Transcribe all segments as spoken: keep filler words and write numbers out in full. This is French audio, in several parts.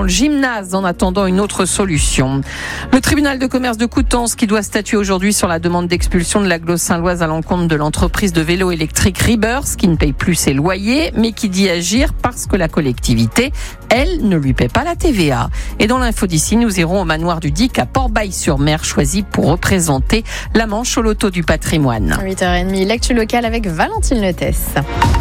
dans le gymnase en attendant une autre solution. Le tribunal de commerce de Coutances qui doit statuer aujourd'hui sur la demande d'expulsion de l'agglo saint-loise à l'encontre de l'entreprise de vélo électrique Rebirth qui ne paye plus ses loyers mais qui dit agir parce que la collectivité, elle, ne lui paie pas la T V A. Et dans l'info d'ici, nous irons au manoir du D I C à Port-Bail-sur-Mer, choisi pour représenter la Manche au loto du patrimoine. huit heures trente, l'actu locale avec Valentine Letès.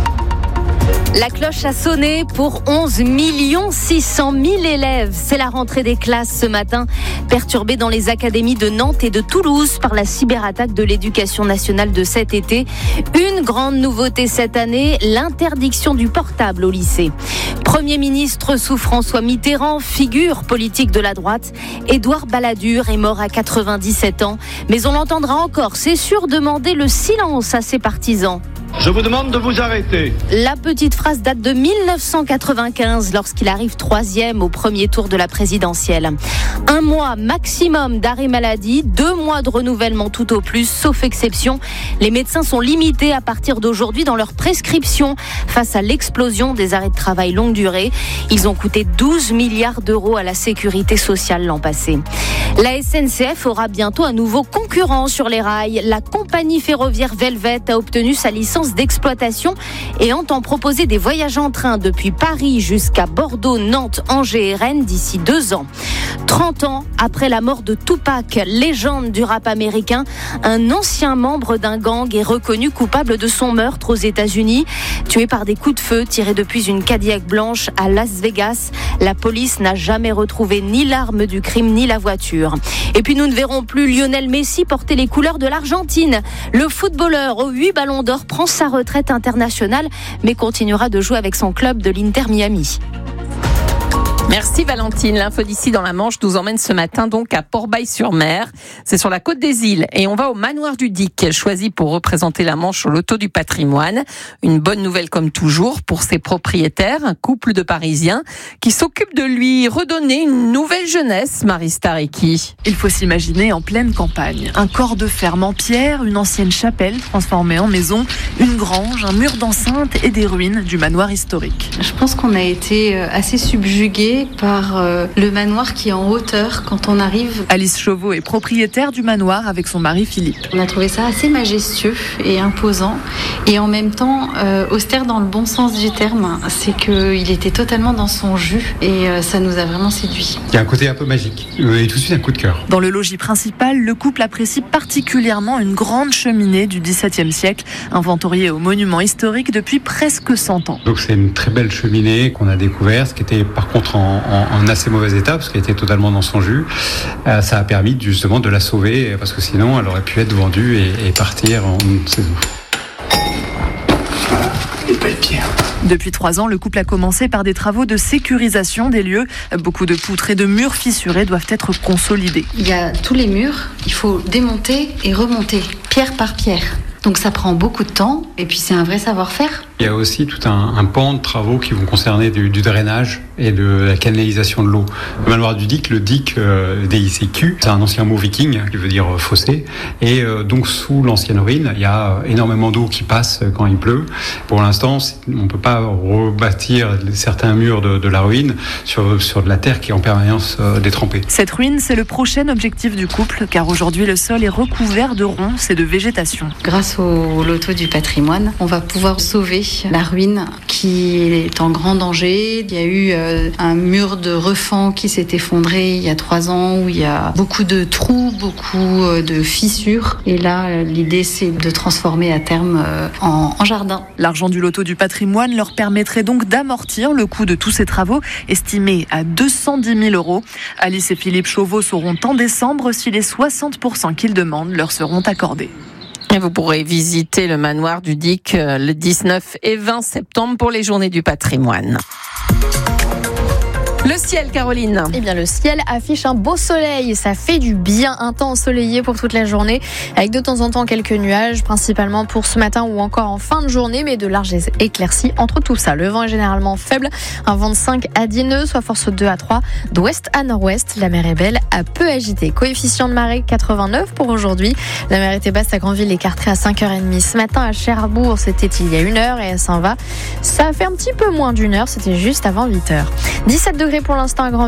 La cloche a sonné pour onze millions six cent mille élèves. C'est la rentrée des classes ce matin, perturbée dans les académies de Nantes et de Toulouse par la cyberattaque de l'éducation nationale de cet été. Une grande nouveauté cette année, l'interdiction du portable au lycée. Premier ministre sous François Mitterrand, figure politique de la droite, Édouard Balladur est mort à quatre-vingt-dix-sept ans. Mais on l'entendra encore, c'est sûr, demander le silence à ses partisans. Je vous demande de vous arrêter. La petite phrase date de mille neuf cent quatre-vingt-quinze, lorsqu'il arrive troisième au premier tour de la présidentielle. Un mois maximum d'arrêt maladie, deux mois de renouvellement tout au plus, sauf exception. Les médecins sont limités à partir d'aujourd'hui dans leur prescription face à l'explosion des arrêts de travail longue durée. Ils ont coûté douze milliards d'euros à la sécurité sociale l'an passé. La S N C F aura bientôt un nouveau concurrent sur les rails. La compagnie ferroviaire Velvet a obtenu sa licence d'exploitation et entend proposer des voyages en train depuis Paris jusqu'à Bordeaux, Nantes, Angers et Rennes d'ici deux ans. trente ans après la mort de Tupac, légende du rap américain, un ancien membre d'un gang est reconnu coupable de son meurtre aux États-Unis. Tué par des coups de feu tirés depuis une Cadillac blanche à Las Vegas, la police n'a jamais retrouvé ni l'arme du crime ni la voiture. Et puis nous ne verrons plus Lionel Messi porter les couleurs de l'Argentine. Le footballeur aux huit ballons d'or prend sa retraite internationale, mais continuera de jouer avec son club de l'Inter Miami. Merci Valentine. L'info d'ici dans la Manche nous emmène ce matin donc à Port-Bail-sur-Mer. C'est sur la côte des îles et on va au manoir du D I C, choisi pour représenter la Manche au loto du patrimoine. Une bonne nouvelle comme toujours pour ses propriétaires, un couple de Parisiens qui s'occupent de lui redonner une nouvelle jeunesse, Marie Starecki. Il faut s'imaginer en pleine campagne. Un corps de ferme en pierre, une ancienne chapelle transformée en maison, une grange, un mur d'enceinte et des ruines du manoir historique. Je pense qu'on a été assez subjugués par euh, le manoir qui est en hauteur quand on arrive. Alice Chauveau est propriétaire du manoir avec son mari Philippe. On a trouvé ça assez majestueux et imposant et en même temps euh, austère dans le bon sens du terme. C'est qu'il était totalement dans son jus et euh, ça nous a vraiment séduit. Il y a un côté un peu magique et tout de suite un coup de cœur. Dans le logis principal, le couple apprécie particulièrement une grande cheminée du dix-septième siècle, inventoriée au monument historique depuis presque cent ans. Donc c'est une très belle cheminée qu'on a découverte, qui était par contre en En, en assez mauvais état parce qu'elle était totalement dans son jus. Euh, ça a permis justement de la sauver parce que sinon elle aurait pu être vendue et, et partir en saison. Voilà, les belles pierres. Depuis trois ans, le couple a commencé par des travaux de sécurisation des lieux. Beaucoup de poutres et de murs fissurés doivent être consolidés. Il y a tous les murs, il faut démonter et remonter, pierre par pierre. Donc ça prend beaucoup de temps et puis c'est un vrai savoir-faire. Il y a aussi tout un, un pan de travaux qui vont concerner du, du drainage et de la canalisation de l'eau. Le manoir du D I C, le D I C euh, D I C Q, c'est un ancien mot viking qui veut dire euh, fossé. Et euh, donc sous l'ancienne ruine, il y a euh, énormément d'eau qui passe quand il pleut. Pour l'instant, on ne peut pas rebâtir certains murs de, de la ruine sur, sur de la terre qui est en permanence euh, détrempée. Cette ruine, c'est le prochain objectif du couple, car aujourd'hui le sol est recouvert de ronces et de végétation. Grâce au loto du patrimoine, on va pouvoir sauver la ruine qui est en grand danger. Il y a eu euh, un mur de refend qui s'est effondré il y a trois ans où il y a beaucoup de trous, beaucoup euh, de fissures. Et là, l'idée, c'est de transformer à terme euh, en, en jardin. L'argent du loto du patrimoine leur permettrait donc d'amortir le coût de tous ces travaux, estimés à deux cent dix mille euros. Alice et Philippe Chauveau sauront en décembre si les soixante pour cent qu'ils demandent leur seront accordés. Et vous pourrez visiter le manoir du D I C le dix-neuf et vingt septembre pour les journées du patrimoine. Le ciel, Caroline. Eh bien, le ciel affiche un beau soleil. Ça fait du bien, un temps ensoleillé pour toute la journée, avec de temps en temps quelques nuages, principalement pour ce matin ou encore en fin de journée, mais de larges éclaircies entre tout ça. Le vent est généralement faible, un vent de cinq à dix nœuds, soit force deux à trois, d'ouest à nord-ouest. La mer est belle, à peu agitée. Coefficient de marée quatre-vingt-neuf pour aujourd'hui. La mer était basse à Granville et Cartré à cinq heures trente. Ce matin à Cherbourg, c'était il y a une heure, et à Saint-Va, ça a fait un petit peu moins d'une heure, c'était juste avant huit heures. dix-sept degrés pour l'instant à Granville.